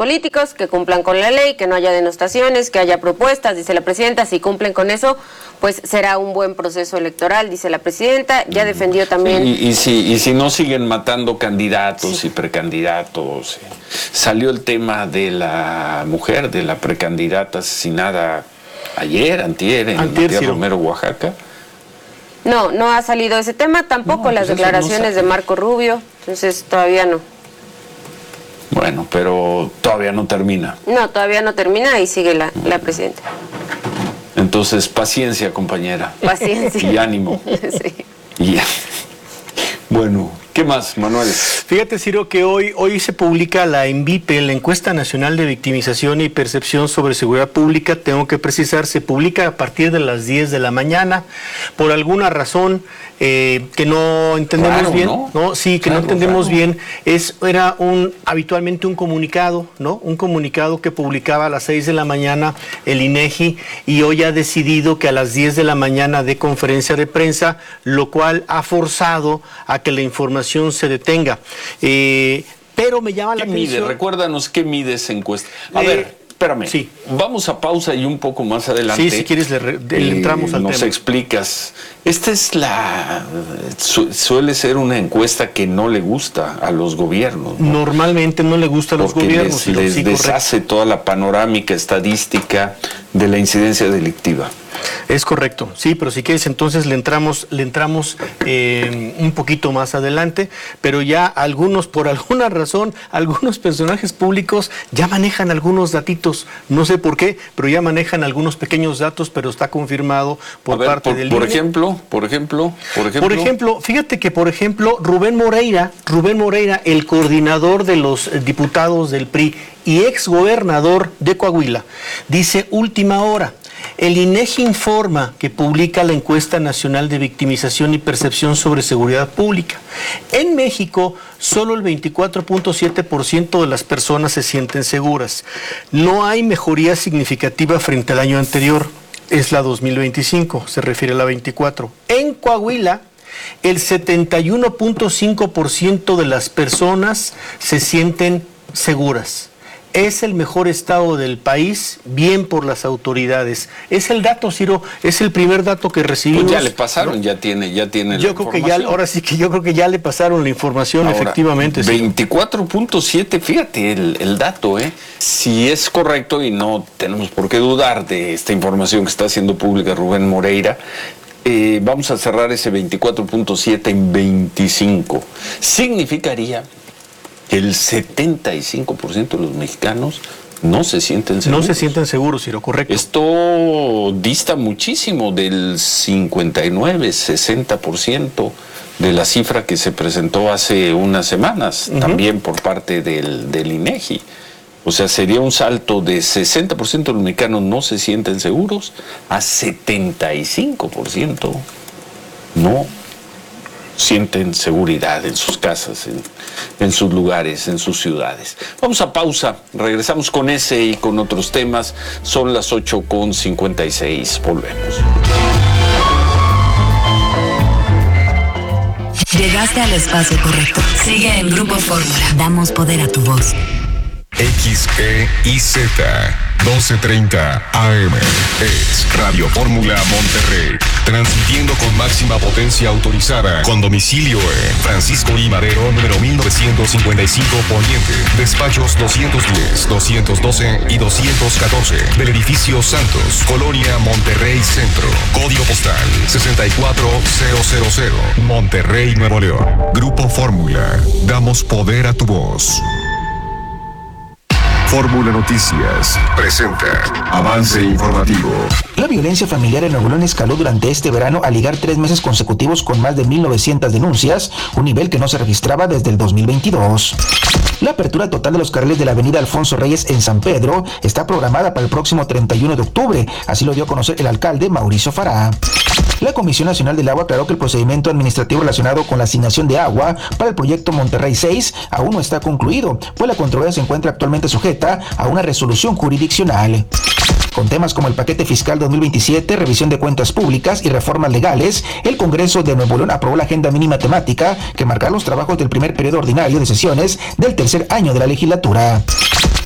políticos, que cumplan con la ley, que no haya denostaciones, que haya propuestas, dice la presidenta. Si cumplen con eso, pues será un buen proceso electoral, dice la presidenta. Ya defendió también... Y si no siguen matando candidatos y precandidatos. Salió el tema de la mujer, de la precandidata asesinada antier en Matías Romero, Oaxaca. No ha salido ese tema, tampoco las declaraciones de Marco Rubio, entonces todavía no. Bueno, pero todavía no termina. No, todavía no termina y sigue la presidenta. Entonces, paciencia, compañera. Paciencia. Y ánimo. Sí. Y ya. Bueno, ¿qué más, Manuel? Fíjate, Ciro, que hoy se publica la ENVIPE, la Encuesta Nacional de Victimización y Percepción sobre Seguridad Pública. Tengo que precisar, se publica a partir de las 10 de la mañana. Por alguna razón que no entendemos claro, bien, ¿no? Sí, que claro, no entendemos bien. Era habitualmente un comunicado, ¿no? Un comunicado que publicaba a las 6 de la mañana el INEGI, y hoy ha decidido que a las 10 de la mañana dé conferencia de prensa, lo cual ha forzado a que la información se detenga. Pero me llama la atención... ¿Qué mide? Recuérdanos qué mide esa encuesta. A ver, espérame. Sí. Vamos a pausa y un poco más adelante. Sí, si quieres le entramos al tema. Nos explicas. Esta es suele ser una encuesta que no le gusta a los gobiernos, ¿no? Normalmente no le gusta a los gobiernos. Les deshace toda la panorámica estadística de la incidencia delictiva. Es correcto, sí, pero si quieres entonces le entramos un poquito más adelante, pero ya por alguna razón, algunos personajes públicos ya manejan algunos datitos, no sé por qué, pero ya manejan algunos pequeños datos, pero está confirmado por parte del INE. Por ejemplo, fíjate que Rubén Moreira, el coordinador de los diputados del PRI y exgobernador de Coahuila, dice última hora. El INEGI informa que publica la Encuesta Nacional de Victimización y Percepción sobre Seguridad Pública. En México, solo el 24.7% de las personas se sienten seguras. No hay mejoría significativa frente al año anterior. Es la 2025, se refiere a la 24. En Coahuila, el 71.5% de las personas se sienten seguras. Es el mejor estado del país, bien por las autoridades. Es el dato, Ciro, es el primer dato que recibimos. Pues ya le pasaron, ¿no? ya tiene la información. Yo creo que ya le pasaron la información, ahora, efectivamente. 24.7, fíjate el dato, Si es correcto, y no tenemos por qué dudar de esta información que está haciendo pública Rubén Moreira, vamos a cerrar ese 24.7 en 25. Significaría que el 75% de los mexicanos no se sienten seguros. No se sienten seguros, Ciro, correcto. Esto dista muchísimo del 59-60% de la cifra que se presentó hace unas semanas, también por parte del INEGI. O sea, sería un salto de 60% de los mexicanos no se sienten seguros a 75% no sienten seguridad en sus casas, en sus lugares, en sus ciudades. Vamos a pausa, regresamos con ese y con otros temas. Son las 8:56, volvemos. Llegaste al espacio correcto. Sigue en Grupo Fórmula. Damos poder a tu voz. XEIZ 1230 AM es Radio Fórmula Monterrey, transmitiendo con máxima potencia autorizada, con domicilio en Francisco I. Madero, número 1955 Poniente, despachos 210, 212 y 214, del edificio Santos, Colonia Monterrey Centro, código postal 64000, Monterrey, Nuevo León. Grupo Fórmula, damos poder a tu voz. Fórmula Noticias presenta avance informativo. La violencia familiar en Nuevo León escaló durante este verano al ligar 3 meses consecutivos con más de 1,900 denuncias, un nivel que no se registraba desde el 2022. La apertura total de los carriles de la avenida Alfonso Reyes en San Pedro está programada para el próximo 31 de octubre, así lo dio a conocer el alcalde Mauricio Farah. La Comisión Nacional del Agua aclaró que el procedimiento administrativo relacionado con la asignación de agua para el proyecto Monterrey 6 aún no está concluido, pues la controversia se encuentra actualmente sujeta a una resolución jurisdiccional. Con temas como el paquete fiscal 2027, revisión de cuentas públicas y reformas legales, el Congreso de Nuevo León aprobó la agenda mínima temática que marcará los trabajos del primer periodo ordinario de sesiones del tercer año de la legislatura.